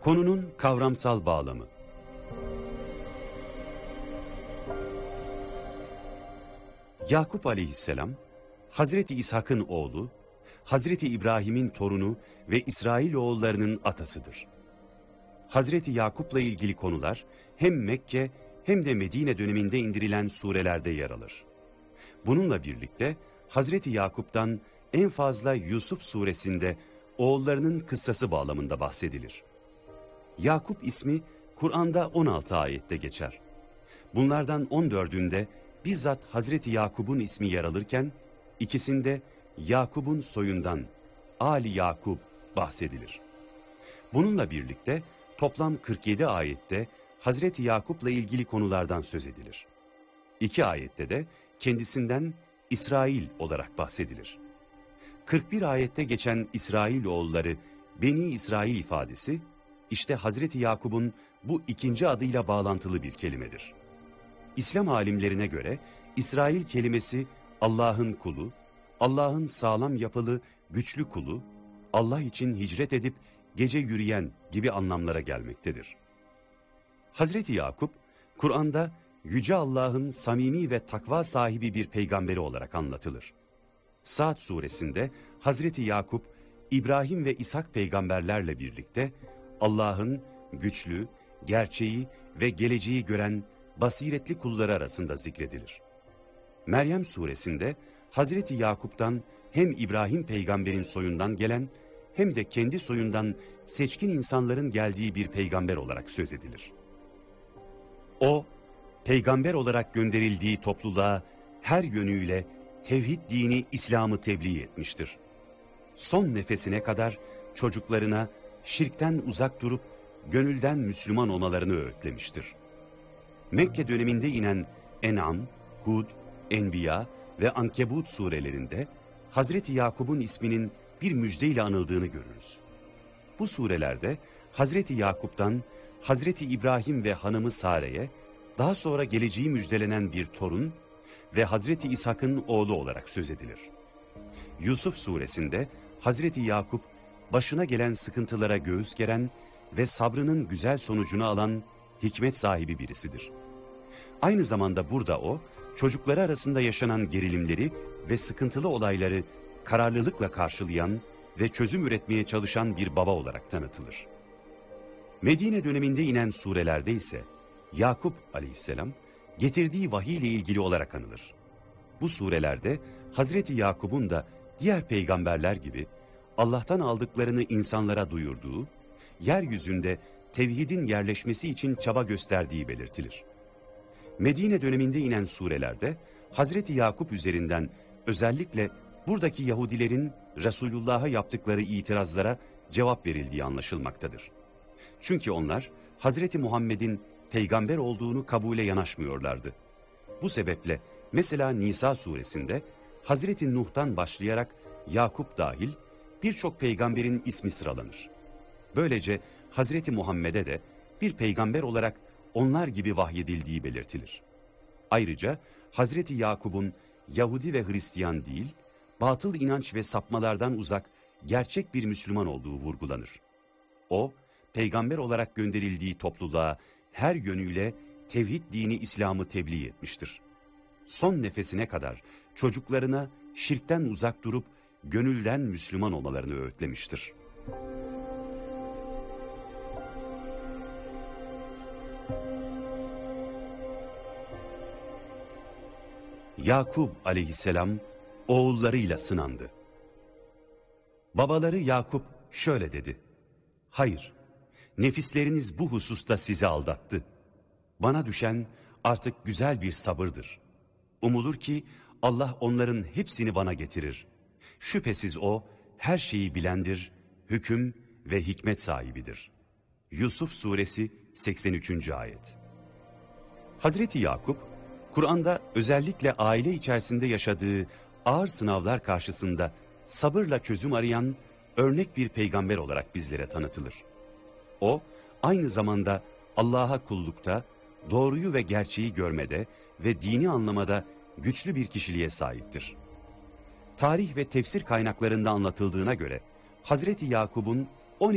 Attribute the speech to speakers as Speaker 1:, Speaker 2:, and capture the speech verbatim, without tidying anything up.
Speaker 1: Konunun kavramsal bağlamı. Yakup aleyhisselam, Hazreti İshak'ın oğlu, Hazreti İbrahim'in torunu ve İsrailoğullarının atasıdır. Hazreti Yakup'la ilgili konular hem Mekke hem de Medine döneminde indirilen surelerde yer alır. Bununla birlikte Hazreti Yakup'tan en fazla Yusuf suresinde oğullarının kıssası bağlamında bahsedilir. Yakup ismi Kur'an'da on altı ayette geçer. Bunlardan on dördünde bizzat Hazreti Yakup'un ismi yer alırken ikisinde Yakup'un soyundan, Ali Yakup bahsedilir. Bununla birlikte toplam kırk yedi ayette Hazreti Yakup'la ilgili konulardan söz edilir. İki ayette de kendisinden İsrail olarak bahsedilir. kırk bir ayette geçen İsrailoğulları, Beni İsrail ifadesi, işte Hazreti Yakup'un bu ikinci adıyla bağlantılı bir kelimedir. İslam alimlerine göre İsrail kelimesi Allah'ın kulu, Allah'ın sağlam yapılı, güçlü kulu, Allah için hicret edip gece yürüyen gibi anlamlara gelmektedir. Hazreti Yakup, Kur'an'da Yüce Allah'ın samimi ve takva sahibi bir peygamberi olarak anlatılır. Sa'd suresinde Hazreti Yakup, İbrahim ve İshak peygamberlerle birlikte Allah'ın güçlü, gerçeği ve geleceği gören basiretli kulları arasında zikredilir. Meryem suresinde Hazreti Yakup'tan hem İbrahim peygamberin soyundan gelen hem de kendi soyundan seçkin insanların geldiği bir peygamber olarak söz edilir. O, peygamber olarak gönderildiği topluluğa her yönüyle tevhid dini İslam'ı tebliğ etmiştir. Son nefesine kadar çocuklarına şirkten uzak durup gönülden Müslüman olmalarını öğütlemiştir. Mekke döneminde inen En'am, Hud, Enbiya ve Ankebut surelerinde Hazreti Yakup'un isminin bir müjdeyle anıldığını görürüz. Bu surelerde Hazreti Yakup'tan Hazreti İbrahim ve hanımı Sare'ye daha sonra geleceği müjdelenen bir torun ve Hazreti İshak'ın oğlu olarak söz edilir. Yusuf suresinde Hazreti Yakup başına gelen sıkıntılara göğüs geren ve sabrının güzel sonucunu alan hikmet sahibi birisidir. Aynı zamanda burada o, çocukları arasında yaşanan gerilimleri ve sıkıntılı olayları kararlılıkla karşılayan ve çözüm üretmeye çalışan bir baba olarak tanıtılır. Medine döneminde inen surelerde ise Yakup aleyhisselam getirdiği vahiy ile ilgili olarak anılır. Bu surelerde Hazreti Yakup'un da diğer peygamberler gibi Allah'tan aldıklarını insanlara duyurduğu, yeryüzünde tevhidin yerleşmesi için çaba gösterdiği belirtilir. Medine döneminde inen surelerde Hazreti Yakup üzerinden özellikle buradaki Yahudilerin Resulullah'a yaptıkları itirazlara cevap verildiği anlaşılmaktadır. Çünkü onlar Hazreti Muhammed'in peygamber olduğunu kabule yanaşmıyorlardı. Bu sebeple mesela Nisa suresinde Hazreti Nuh'tan başlayarak Yakup dahil birçok peygamberin ismi sıralanır. Böylece Hazreti Muhammed'e de bir peygamber olarak onlar gibi vahyedildiği belirtilir. Ayrıca Hazreti Yakup'un Yahudi ve Hristiyan değil, batıl inanç ve sapmalardan uzak gerçek bir Müslüman olduğu vurgulanır. O, peygamber olarak gönderildiği topluluğa her yönüyle tevhid dini İslam'ı tebliğ etmiştir. Son nefesine kadar çocuklarına şirkten uzak durup gönülden Müslüman olmalarını öğütlemiştir. Yakup aleyhisselam oğullarıyla sınandı. Babaları Yakup şöyle dedi: hayır, nefisleriniz bu hususta sizi aldattı. Bana düşen artık güzel bir sabırdır. Umulur ki Allah onların hepsini bana getirir. Şüphesiz o her şeyi bilendir, hüküm ve hikmet sahibidir. Yusuf suresi seksen üçüncü ayet. Hazreti Yakup, Kur'an'da özellikle aile içerisinde yaşadığı ağır sınavlar karşısında sabırla çözüm arayan örnek bir peygamber olarak bizlere tanıtılır. O, aynı zamanda Allah'a kullukta, doğruyu ve gerçeği görmede ve dini anlamada güçlü bir kişiliğe sahiptir. Tarih ve tefsir kaynaklarında anlatıldığına göre Hazreti Yakup'un